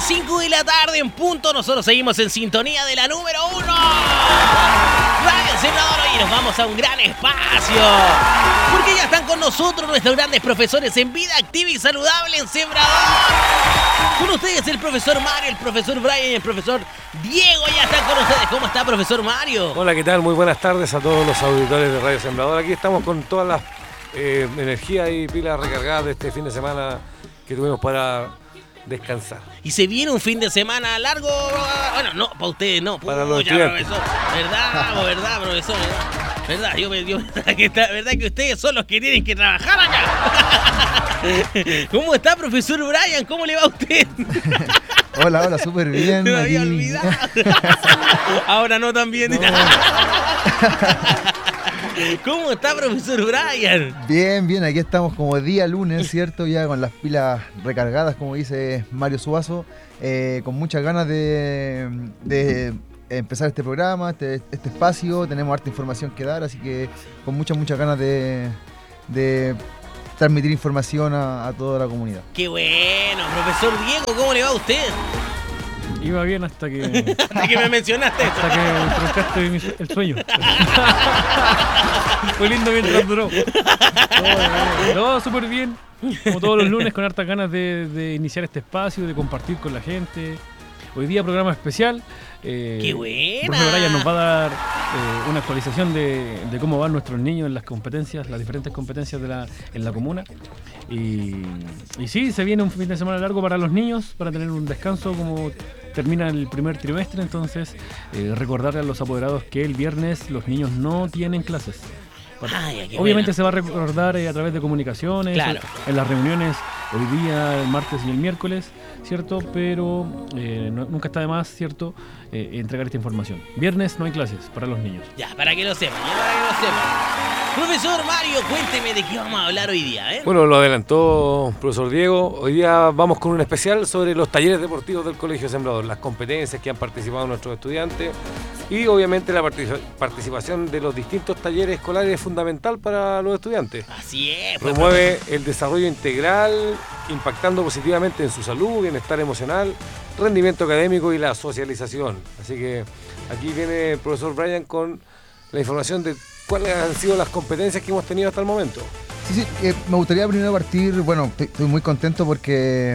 5 de la tarde en punto. Nosotros seguimos en sintonía de la número 1. Radio Sembrador. Y nos vamos a un gran espacio. Porque ya están con nosotros nuestros grandes profesores en vida activa y saludable en Sembrador. Con ustedes el profesor Mario, el profesor Brian y el profesor Diego. Ya están con ustedes. ¿Cómo está, profesor Mario? Hola, ¿qué tal? Muy buenas tardes a todos los auditores de Radio Sembrador. Aquí estamos con todas las energías y pilas recargadas de este fin de semana que tuvimos para descansar. Y se viene un fin de semana largo. Bueno, no, para ustedes no. Para los estudiantes. Profesor. ¿Verdad, profesor? ¿Verdad? ¿Verdad que ustedes son los que tienen que trabajar acá? ¿Cómo está, profesor Brian? ¿Cómo le va a usted? Hola, súper bien. Me había olvidado. Ahora no tan bien. No. ¿Cómo está, profesor Brian? Bien, aquí estamos como día lunes, ¿cierto? Ya con las pilas recargadas, como dice Mario Suazo, con muchas ganas de empezar este programa, este espacio. Tenemos harta información que dar, así que con muchas ganas de transmitir información a toda la comunidad. ¡Qué bueno! Profesor Diego, ¿cómo le va a usted? Iba bien hasta que me mencionaste. Hasta que truncaste el sueño. Fue lindo mientras duró. No, súper bien. Como todos los lunes, con hartas ganas de iniciar este espacio, de compartir con la gente. Hoy día programa especial. ¡Qué buena! El profesor Brian nos va a dar una actualización de cómo van nuestros niños en las competencias, las diferentes competencias en la comuna. Y sí, se viene un fin de semana largo para los niños, para tener un descanso como termina el primer trimestre. Entonces, recordarle a los apoderados que el viernes los niños no tienen clases. Obviamente se va a recordar a través de comunicaciones, claro, en las reuniones hoy día, el martes y el miércoles, ¿cierto? Pero nunca está de más, ¿cierto? Entregar esta información. Viernes no hay clases para los niños. Ya, para que lo sepan, Profesor Mario, cuénteme de qué vamos a hablar hoy día, ¿eh? Bueno, lo adelantó profesor Diego. Hoy día vamos con un especial sobre los talleres deportivos del Colegio Sembrador, las competencias que han participado nuestros estudiantes y obviamente la participación de los distintos talleres escolares es fundamental para los estudiantes. Así es. Promueve el desarrollo integral, impactando positivamente en su salud, bienestar emocional, rendimiento académico y la socialización. Así que aquí viene el profesor Brian con la información de cuáles han sido las competencias que hemos tenido hasta el momento. Sí, me gustaría primero partir, bueno, estoy muy contento porque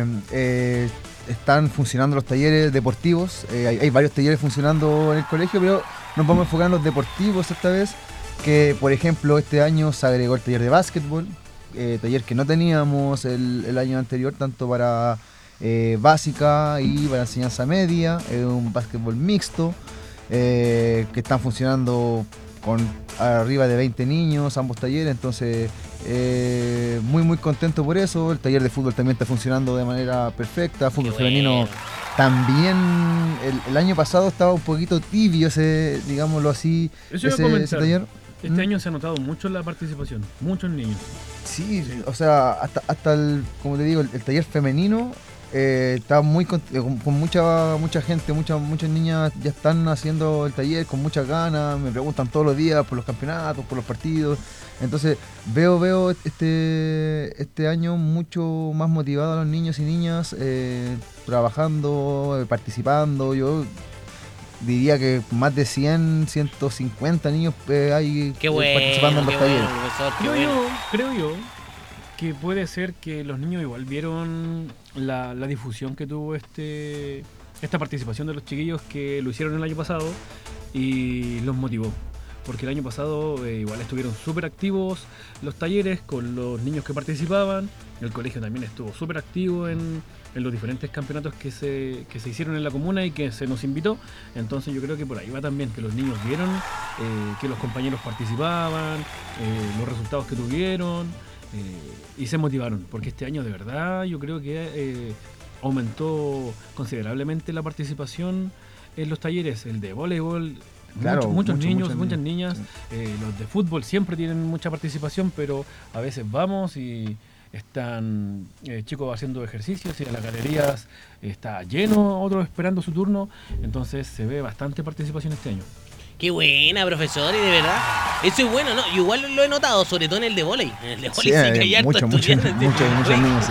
están funcionando los talleres deportivos. Hay varios talleres funcionando en el colegio, pero nos vamos a enfocar en los deportivos esta vez, que por ejemplo este año se agregó el taller de básquetbol, taller que no teníamos el año anterior, tanto para básica y para enseñanza media, un básquetbol mixto, que están funcionando con arriba de 20 niños, ambos talleres. Entonces muy contento por eso. El taller de fútbol también está funcionando de manera perfecta. Fútbol femenino también. El año pasado estaba un poquito tibio digámoslo así, ese taller. Este año se ha notado mucho la participación, muchos niños. Sí, o sea, hasta como te digo, el taller femenino está muy con mucha gente, muchas niñas ya están haciendo el taller con muchas ganas, me preguntan todos los días por los campeonatos, por los partidos. Entonces veo este año mucho más motivado a los niños y niñas, trabajando, participando. Yo diría que más de 150 niños hay participando en los talleres. Creo yo que puede ser que los niños igual vieron la difusión que tuvo esta participación de los chiquillos, que lo hicieron el año pasado y los motivó. Porque el año pasado igual estuvieron súper activos los talleres con los niños que participaban. El colegio también estuvo súper activo en los diferentes campeonatos que se hicieron en la comuna y que se nos invitó. Entonces yo creo que por ahí va también, que los niños vieron que los compañeros participaban, los resultados que tuvieron, y se motivaron. Porque este año de verdad yo creo que aumentó considerablemente la participación en los talleres, el de voleibol. Claro, muchos niños, muchas niñas, los de fútbol siempre tienen mucha participación, pero a veces vamos y están chicos haciendo ejercicios y en las galerías está lleno, otros esperando su turno. Entonces se ve bastante participación este año. Qué buena, profesor, y de verdad, eso es bueno, ¿no? Yo igual lo he notado, sobre todo en el de vóley. En el de vóley sí que hay hartos estudiantes. Muchos niños, sí.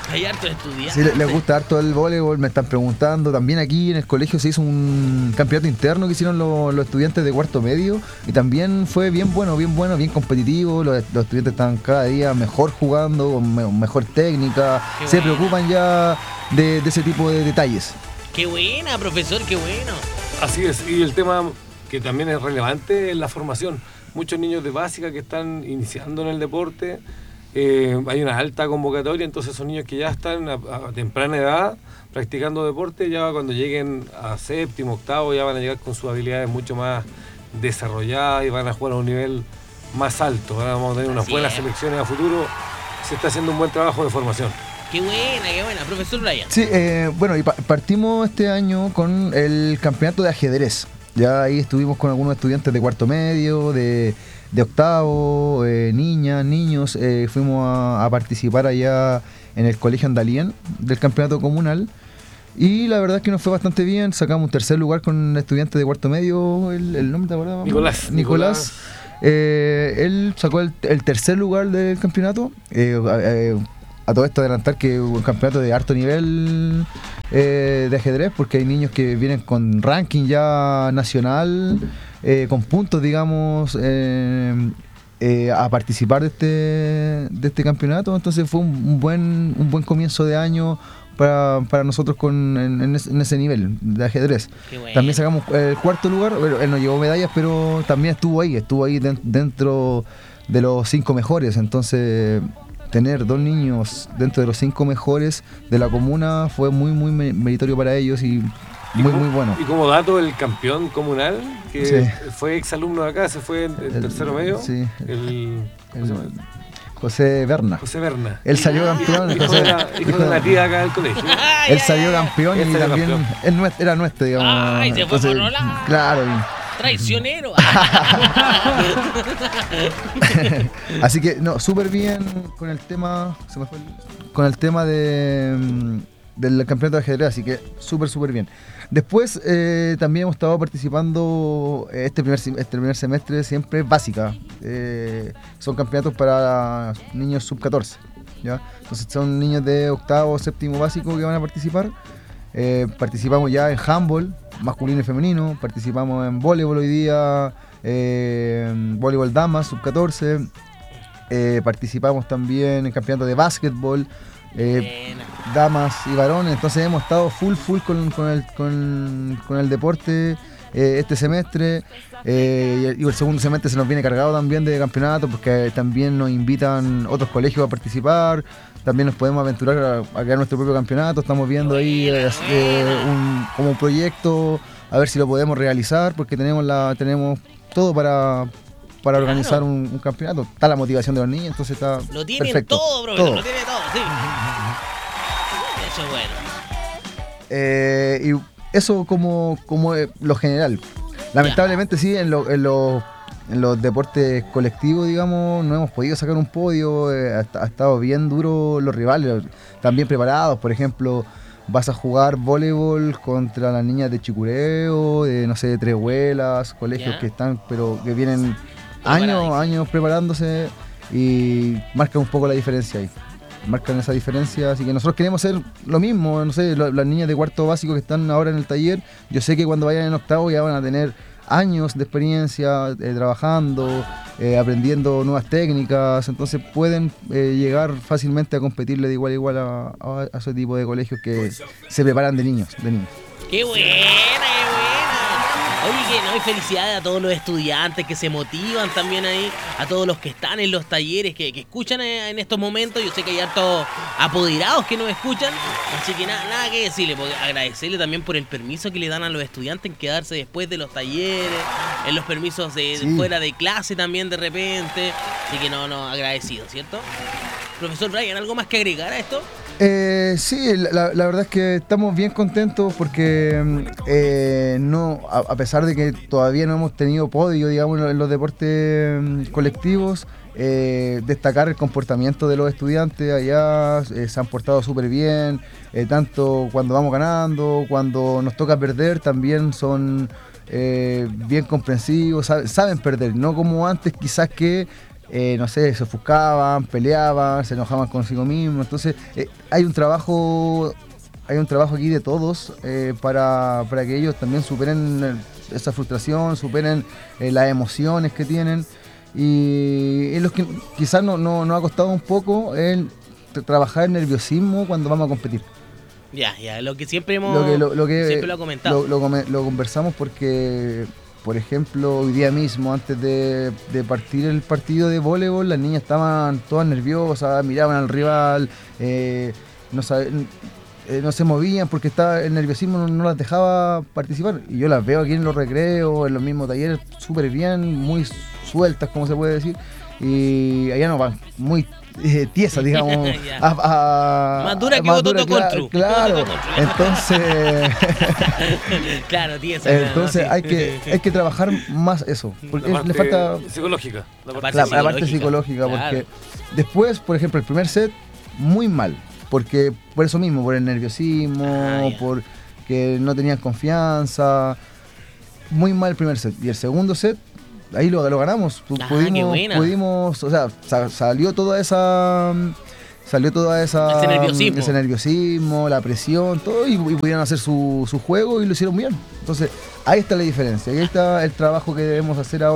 Hay hartos estudiantes. Sí, les gusta harto el voleibol, me están preguntando. También aquí en el colegio se hizo un campeonato interno que hicieron los estudiantes de cuarto medio y también fue bien bueno, bien competitivo. Los estudiantes están cada día mejor jugando, con mejor técnica. Qué Se bueno. preocupan ya de ese tipo de detalles. Qué buena, profesor, qué bueno. Así es, y el tema que también es relevante es la formación. Muchos niños de básica que están iniciando en el deporte, hay una alta convocatoria, entonces son niños que ya están a temprana edad practicando deporte, ya cuando lleguen a séptimo, octavo, ya van a llegar con sus habilidades mucho más desarrolladas y van a jugar a un nivel más alto. Vamos a tener unas Así buenas es. selecciones a futuro, se está haciendo un buen trabajo de formación. Qué buena, profesor Brian. Sí, bueno, y partimos este año con el campeonato de ajedrez. Ya ahí estuvimos con algunos estudiantes de cuarto medio, de octavo, niñas, niños. Fuimos a participar allá en el Colegio Andalien del campeonato comunal. Y la verdad es que nos fue bastante bien. Sacamos un tercer lugar con un estudiante de cuarto medio. ¿El nombre te acordás? Nicolás. Él sacó el tercer lugar del campeonato. A todo esto adelantar que hubo un campeonato de alto nivel de ajedrez, porque hay niños que vienen con ranking ya nacional, con puntos, digamos, a participar de este campeonato. Entonces fue un buen comienzo de año para nosotros en ese nivel de ajedrez. Qué bueno. También sacamos el cuarto lugar. Bueno, él no llevó medallas, pero también estuvo ahí dentro de los 5 mejores. Entonces, tener 2 niños dentro de los 5 mejores de la comuna fue muy meritorio para ellos y muy bueno. Y como dato, el campeón comunal, que Sí. fue exalumno de acá, se fue en tercero medio, Sí. ¿cómo se llama? José Berna. José Berna. Él salió campeón. Hijo de la tía acá del colegio. Ay, Él ay, salió ay. campeón Él y salió también campeón. era nuestro, digamos. Ay, se fue por otro lado. Claro. Traicionero. Así que, no, súper bien con el tema. Se me fue con el tema del campeonato de ajedrez, así que súper bien. Después también hemos estado participando este primer semestre siempre básica. Son campeonatos para niños sub-14. ¿Ya? Entonces son niños de octavo, séptimo básico que van a participar. Participamos ya en handball, masculino y femenino. Participamos en voleibol hoy día, voleibol damas, sub-14. Participamos también en campeonato de básquetbol. Buena. Damas y varones, entonces hemos estado full con el deporte este semestre, y el segundo semestre se nos viene cargado también de campeonatos, porque también nos invitan otros colegios a participar, también nos podemos aventurar a crear nuestro propio campeonato. Estamos viendo ahí como un proyecto, a ver si lo podemos realizar, porque tenemos todo para organizar un campeonato. Está la motivación de los niños, entonces está Lo tienen perfecto. todo, profesor, lo tiene todo, sí. Eso es bueno. Y eso como lo general. Lamentablemente sí, en los deportes colectivos, digamos, no hemos podido sacar un podio. Ha estado bien duro los rivales, también preparados. Por ejemplo, vas a jugar voleibol contra las niñas de Chicureo, de no sé, de Trehuelas, colegios Ya. que están, pero que vienen años preparándose y marcan un poco la diferencia ahí. Marcan esa diferencia, así que nosotros queremos hacer lo mismo. No sé, las niñas de cuarto básico que están ahora en el taller, yo sé que cuando vayan en octavo ya van a tener años de experiencia trabajando, aprendiendo nuevas técnicas, entonces pueden llegar fácilmente a competirle de igual a igual a ese tipo de colegios que se preparan de niños. ¡Qué buena, qué buena! Oye, que no, y felicidades a todos los estudiantes que se motivan también ahí, a todos los que están en los talleres, que escuchan en estos momentos. Yo sé que hay hartos apoderados que nos escuchan, así que nada que decirle, porque agradecerle también por el permiso que le dan a los estudiantes en quedarse después de los talleres, en los permisos de Sí. fuera de clase también de repente, así que no, agradecido, ¿cierto? Profesor Brian, ¿algo más que agregar a esto? Sí, la verdad es que estamos bien contentos porque a pesar de que todavía no hemos tenido podio, digamos, en los deportes colectivos, destacar el comportamiento de los estudiantes allá. Se han portado súper bien, tanto cuando vamos ganando, cuando nos toca perder, también son bien comprensivos, saben perder, no como antes quizás que no sé, se ofuscaban, peleaban, se enojaban consigo mismos. Entonces hay un trabajo aquí de todos para que ellos también superen esa frustración, superen las emociones que tienen. Y es lo que quizás nos ha costado un poco el trabajar el nerviosismo cuando vamos a competir. Ya, lo que siempre hemos siempre lo ha comentado. Lo conversamos porque, por ejemplo, hoy día mismo, antes de partir el partido de voleibol, las niñas estaban todas nerviosas, miraban al rival, no se movían porque el nerviosismo no las dejaba participar. Y yo las veo aquí en los recreos, en los mismos talleres, súper bien, muy sueltas, como se puede decir. Y allá no van muy tiesas, digamos. Más dura que Bototo Contru. Claro, entonces... claro, tiesa. Entonces hay que trabajar más eso. Porque le falta... psicológica. La parte psicológica, claro. Porque después, por ejemplo, el primer set, muy mal. Porque por eso mismo, por el nerviosismo, porque no tenían confianza. Muy mal el primer set. Y el segundo set, ahí lo ganamos. Pudimos, o sea, salió toda esa ese nerviosismo, la presión, todo, y pudieron hacer su juego y lo hicieron bien. Entonces, ahí está la diferencia, ahí está el trabajo que debemos hacer ahora.